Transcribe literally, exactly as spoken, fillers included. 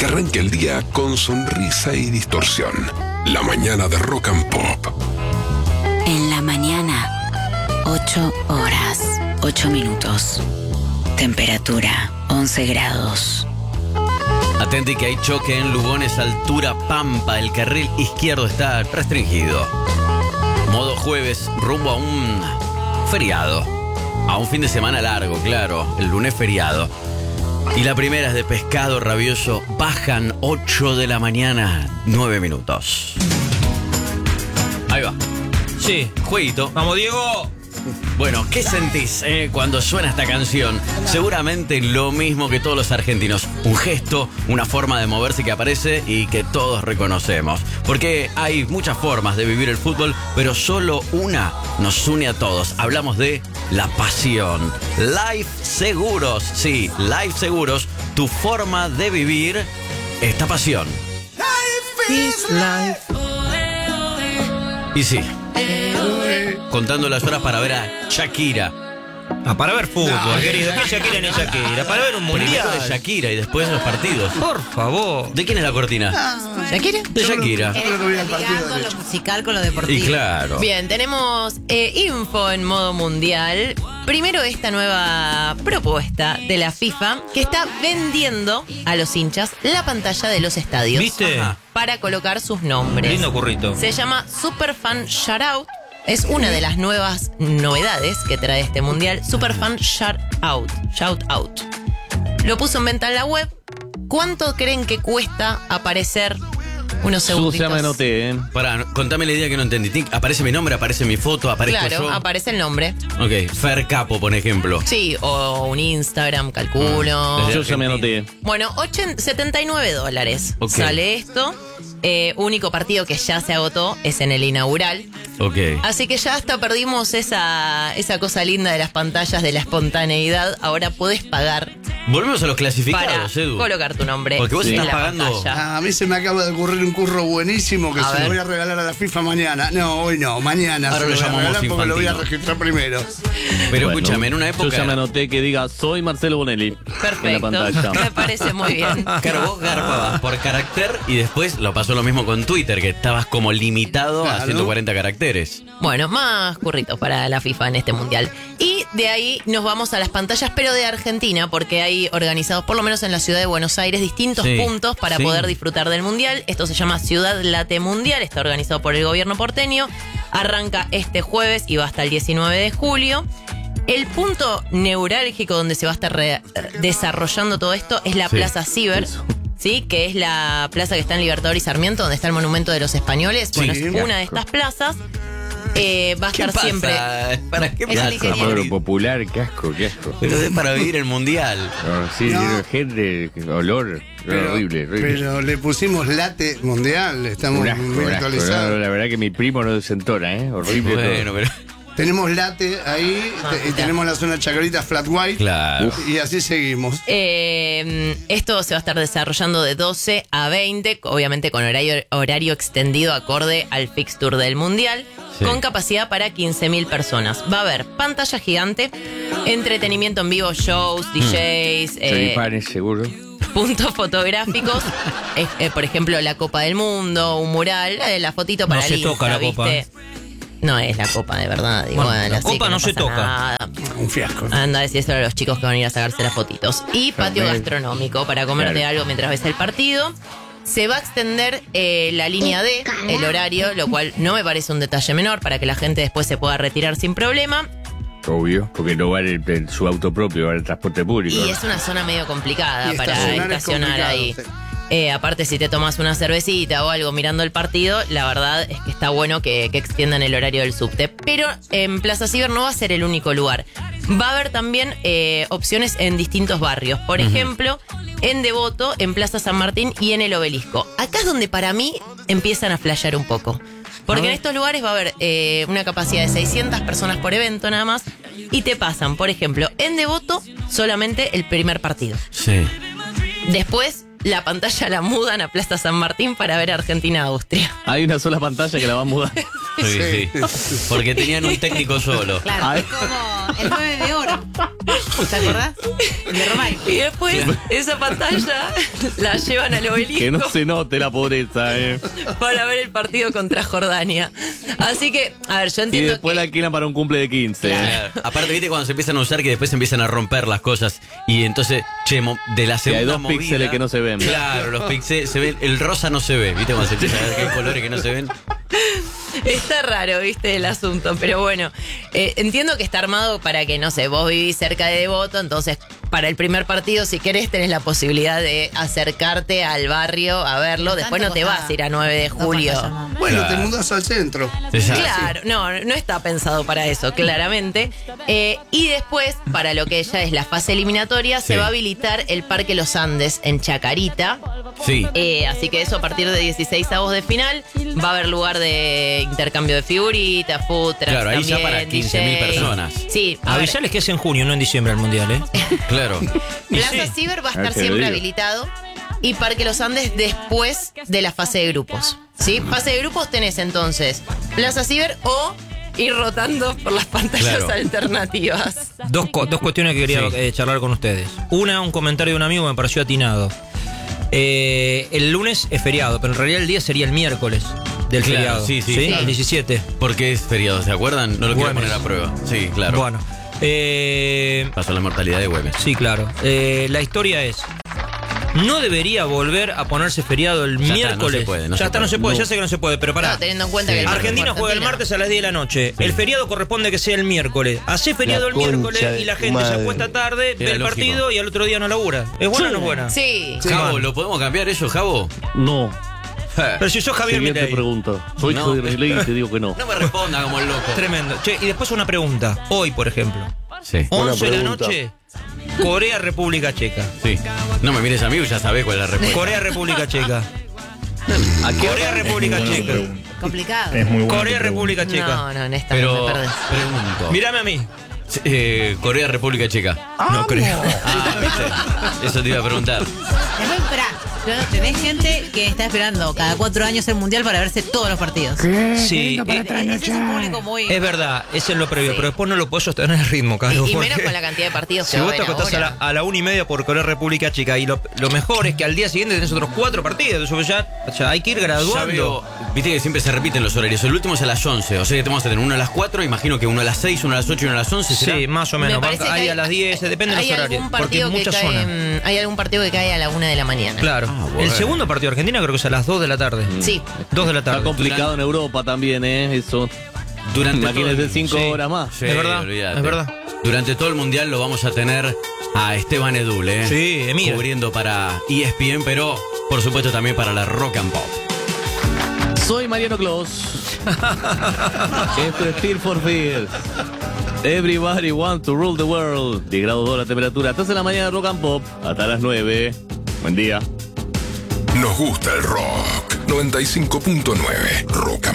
arranque el día con sonrisa y distorsión. La mañana de Rock and Pop. En la mañana, ocho horas, ocho minutos. Temperatura, once grados. Atenti que hay choque en Lugones, altura Pampa. El carril izquierdo está restringido. Modo jueves, rumbo a un feriado. A un fin de semana largo, claro. El lunes feriado. Y la primera es de Pescado Rabioso. Bajan ocho de la mañana, nueve minutos. Ahí va. Sí. Jueguito. ¡Vamos, Diego! Bueno, ¿qué sentís eh, cuando suena esta canción? Seguramente lo mismo que todos los argentinos. Un gesto, una forma de moverse que aparece y que todos reconocemos. Porque hay muchas formas de vivir el fútbol, pero solo una nos une a todos. Hablamos de la pasión. Life Seguros. Sí, Life Seguros. Tu forma de vivir esta pasión. Life is life. Y sí. Contando las horas para ver a Shakira. Ah, para ver fútbol, No, querido. ¿Qué Shakira ni Shakira? Para ver un mundial. Primero de Shakira y después los partidos. Por favor. ¿De quién es la cortina? ¿Shakira? De Shakira. Yo no vi al partido Ligando de lo hecho. musical con lo deportivo. Y claro. Bien, tenemos eh, info en modo mundial. Primero, esta nueva propuesta de la FIFA que está vendiendo a los hinchas la pantalla de los estadios. ¿Viste? Ajá. Para colocar sus nombres. Lindo currito. Se llama Superfan Shoutout. Es una de las nuevas novedades que trae este mundial. Superfan Shoutout. Shoutout. Lo puso en venta en la web. ¿Cuánto creen que cuesta aparecer unos segunditos? Ya me anoté, ¿eh? Pará, contame la idea que no entendí. Tic, Aparece mi nombre, aparece mi foto, aparezco Claro, yo. aparece el nombre. Ok, Fer Capo, por ejemplo. Sí, o un Instagram, calculo. Desde Yo ya me Argentina. anoté. Bueno, ochenta, setenta y nueve dólares Ok. sale esto. Eh, único partido que ya se agotó es en el inaugural. Ok. Así que ya hasta perdimos esa, esa cosa linda de las pantallas, de la espontaneidad. Ahora podés pagar Volvemos a los para clasificados, Edu. colocar tu nombre Porque vos en estás la pagando- pantalla. Ah, a mí se me acaba de ocurrir un curro buenísimo que A se ver. lo voy a regalar a la FIFA mañana. No, hoy no, mañana Ahora se lo lo voy a llamamos regalar porque lo voy a infantino. registrar primero. Pero Bueno, escúchame, en una Yo ya me época. anoté que diga soy Marcelo Bonelli. En la Perfecto. pantalla. Me parece muy bien. Claro, vos garpabas por carácter y después lo pasó lo mismo con Twitter, que estabas como limitado a Claro. ciento cuarenta caracteres. Bueno, más curritos para la FIFA en este mundial. Y de ahí nos vamos a las pantallas, pero de Argentina, porque hay organizados, por lo menos en la ciudad de Buenos Aires, distintos Sí, puntos para sí. poder disfrutar del mundial. Esto se llama Ciudad Late Mundial, está organizado por el gobierno porteño. Arranca este jueves y va hasta el diecinueve de julio. El punto neurálgico donde se va a estar re- desarrollando todo esto es la Sí, Plaza Ciber. eso. Sí, que es la plaza que está en Libertador y Sarmiento, donde está el monumento de los españoles. Bueno, Sí. es una de estas plazas. Eh, va a ¿Qué estar pasa? siempre. ¿Para qué Es pasa? el ingeniero. Pueblo popular, qué asco, qué asco. Pero es para vivir el mundial. No, sí, No. lleno de gente, olor, Pero, horrible, horrible. pero le pusimos late mundial, estamos un asco, muy un asco. actualizados. No, la verdad que mi primo no desentona, ¿eh? Horrible Bueno, todo. pero. Tenemos late ahí te- y tenemos la zona chacarita flat white. Claro. Y así seguimos. Eh, esto se va a estar desarrollando de doce a veinte, obviamente con horario, horario extendido acorde al fixture del Mundial, Sí. con capacidad para quince mil personas. Va a haber pantalla gigante, entretenimiento en vivo, shows, D Js, eh, Choripanes, seguro. puntos fotográficos, eh, eh, por ejemplo, la Copa del Mundo, un mural, eh, la fotito para No el se toca Insta, la copa. ¿viste? No es la Copa de verdad. Bueno, Igual, la así copa que no se pasa toca. nada. Un fiasco. Anda a decir esto a los chicos que van a ir a sacarse las fotitos. Y patio Perfecto. gastronómico para comerte Claro. algo mientras ves el partido. Se va a extender eh, la línea D, el horario, lo cual no me parece un detalle menor para que la gente después se pueda retirar sin problema. Obvio, porque no va en, en su auto propio, va en el transporte público. Y es una zona medio complicada Y para estacionar es estacionar complicado, ahí. sí. Eh, aparte, si te tomas una cervecita o algo mirando el partido, la verdad es que está bueno que, que extiendan el horario del subte. Pero en Plaza Ciber no va a ser el único lugar. Va a haber también eh, opciones en distintos barrios. Por ejemplo, en Devoto, en Plaza San Martín y en el Obelisco. Acá es donde para mí empiezan a flashear un poco. Porque en estos lugares va a haber eh, una capacidad de seiscientas personas por evento nada más. Y te pasan, por ejemplo, en Devoto solamente el primer partido. Sí. Después la pantalla la mudan a Plaza San Martín para ver Argentina-Austria. Hay una sola pantalla que la va a mudar. Sí, sí. Porque tenían un técnico solo. Claro, Ay. es como el nueve de oro. ¿Te acordás? El de Romay. Y después esa pantalla la llevan al obelisco. Que no se note la pobreza, ¿eh? Para ver el partido contra Jordania. Así que, a ver, yo Y entiendo después que... la alquilan para un cumple de quince. Claro. Aparte, viste cuando se empiezan a usar que después se empiezan a romper las cosas y entonces, che, mo- de la hay segunda dos movida- píxeles que no se ven. Claro, los píxeles se ven, el rosa no se ve, viste cuando se empieza a ver que hay colores que no se ven. Está raro, viste, el asunto, pero bueno, eh, entiendo que está armado para que, no sé, vos vivís cerca de Devoto, entonces para el primer partido, si querés, tenés la posibilidad de acercarte al barrio a verlo, después no te vas a ir a nueve de julio. Bueno, Claro. te mudas al centro. Exacto. Claro, no, no está pensado para eso, claramente. Eh, y después, para lo que ya es la fase eliminatoria, Sí. se va a habilitar el Parque Los Andes en Chacarita. Sí. Eh, así que eso a partir de dieciséis avos de final va a haber lugar de intercambio de figuritas, food trucks Claro, ahí ya también, para quince mil D J. personas. Sí, a ver, Avisales que es en junio, no en diciembre el mundial, ¿eh? Claro. Y Plaza sí. Ciber va a Ah, estar te lo siempre digo. habilitado y Parque Los Andes después de la fase de grupos. ¿Sí? Fase de grupos tenés entonces Plaza Ciber o ir rotando por las pantallas Claro. alternativas. Dos, co- dos cuestiones que quería Sí. eh, charlar con ustedes. Una, un comentario de un amigo que me pareció atinado. Eh, el lunes es feriado, pero en realidad el día sería el miércoles del Claro, feriado. sí, sí, sí. El diecisiete. Porque es feriado, ¿se acuerdan? No lo quiero Güemes. poner a prueba. Sí, claro. Bueno. Eh, Pasó la mortalidad de Güemes. sí, claro. Eh, la historia es... No debería volver a ponerse feriado el Ya está, miércoles. no se puede, no ya se está, no puede. se puede, No. ya sé que no se puede, pero pará. No, teniendo en cuenta Sí. que el Argentina juega el martes a las diez de la noche. El feriado corresponde que sea el miércoles. Hacé feriado La el miércoles concha de y la tu gente se madre. acuesta tarde, ve Era el lógico. partido y al otro día no labura. ¿Es buena o no es buena? Sí. Javo, ¿lo podemos cambiar eso, Javo? No. Pero si sos Javier Siguiente Milei. pregunta. Soy No. Javier Milei y te digo que no. No me responda como el loco. Tremendo. Che, y después una pregunta. Hoy, por ejemplo, Sí. once de la pregunta. noche, Corea, República Checa. Sí. No me mires a mí, ya sabés cuál es la respuesta. Corea, República Checa. Corea, República Checa. Complicado. Es muy bueno. Corea, República Checa. No, no, en esta Pero, no me perdés. pregunto. Mírame a mí. Eh, Corea, República Checa. No creo. Ah, ¿viste? Eso te iba a preguntar. Después, esperá. Pero tenés gente que está esperando cada cuatro años el mundial para verse todos los partidos. Sí, Eh, Ese es un público muy. es verdad, ese es lo previo, Sí. pero después no lo puedes sostener el ritmo, Carlos. Y, y menos porque con la cantidad de partidos si que va vos a te haber acostás a la, ahora. a la una y media por Corea, República Checa, y lo, lo mejor es que al día siguiente tenés otros cuatro partidos, eso ya, ya hay que ir Ya graduando. veo, viste que siempre se repiten los horarios. El último es a las once, o sea que tenemos que tener uno a las cuatro, imagino que uno a las seis, uno a las ocho y uno a las once. ¿será? Sí, más o menos. Me parece Hay que a las diez, depende de hay los horarios. algún Porque es partido que mucha cae, zona. mm, Hay algún partido que cae a la una de la mañana. Claro. Ah, bueno. El segundo partido de Argentina creo que es a las dos de la tarde. Sí. dos de la Está tarde. complicado en Europa también, ¿eh? Eso. Durante Imagínense todo el- cinco sí. horas más. Sí, Es verdad, olvídate. es verdad. Durante todo el mundial lo vamos a tener a Esteban Edul, ¿eh? Sí, Emir. Cubriendo para E S P N, pero por supuesto también para la Rock and Pop. Soy Mariano Clos. Esto es Tear for Fear. Everybody wants to rule the world. diez grados dos la temperatura. Estás en la mañana de Rock and Pop. Hasta las nueve. Buen día. Nos gusta el rock. noventa y cinco punto nueve Rock and